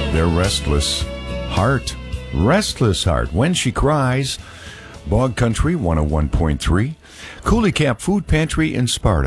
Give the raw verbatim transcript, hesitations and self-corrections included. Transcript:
Their Restless Heart. Restless Heart. When She Cries. Bog Country one oh one point three. Coulee Cap Food Pantry in Sparta.